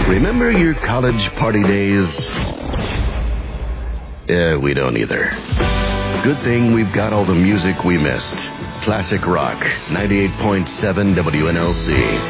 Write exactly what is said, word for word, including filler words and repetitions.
Remember your college party days? Yeah, we don't either. Good thing we've got all the music we missed. Classic Rock, ninety-eight point seven W N L C.